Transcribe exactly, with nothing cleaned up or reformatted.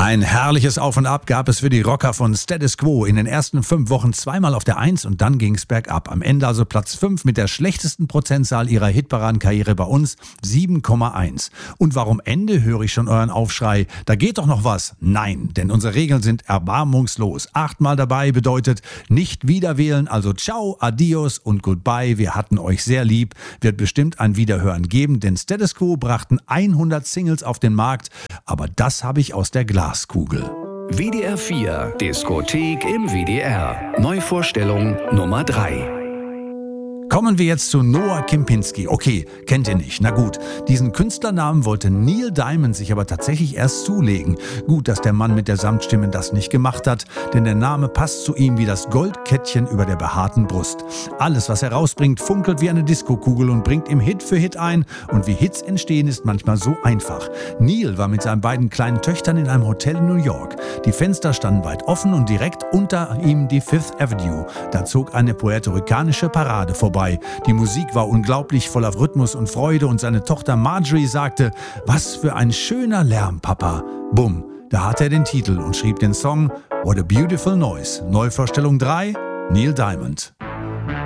Ein herrliches Auf und Ab gab es für die Rocker von Status Quo. In den ersten fünf Wochen zweimal auf der Eins und dann ging's bergab. Am Ende also Platz fünf mit der schlechtesten Prozentzahl ihrer Hitparadenkarriere bei uns, sieben Komma eins. Und warum Ende, höre ich schon euren Aufschrei. Da geht doch noch was. Nein, denn unsere Regeln sind erbarmungslos. Achtmal dabei bedeutet nicht wiederwählen, also ciao, adios und goodbye. Wir hatten euch sehr lieb. Wird bestimmt ein Wiederhören geben, denn Status Quo brachten hundert Singles auf den Markt. Aber das habe ich aus der Glaskugel. W D R vier, Diskothek im W D R. Neuvorstellung Nummer drei. Kommen wir jetzt zu Noah Kempinski. Okay, kennt ihr nicht. Na gut, diesen Künstlernamen wollte Neil Diamond sich aber tatsächlich erst zulegen. Gut, dass der Mann mit der Samtstimme das nicht gemacht hat, denn der Name passt zu ihm wie das Goldkettchen über der behaarten Brust. Alles, was er rausbringt, funkelt wie eine Diskokugel und bringt ihm Hit für Hit ein. Und wie Hits entstehen, ist manchmal so einfach. Neil war mit seinen beiden kleinen Töchtern in einem Hotel in New York. Die Fenster standen weit offen und direkt unter ihm die Fifth Avenue. Da zog eine puerto-ricanische Parade vorbei. Die Musik war unglaublich voller Rhythmus und Freude und seine Tochter Marjorie sagte, was für ein schöner Lärm, Papa. Bumm, da hatte er den Titel und schrieb den Song What a Beautiful Noise. Neuvorstellung drei, Neil Diamond.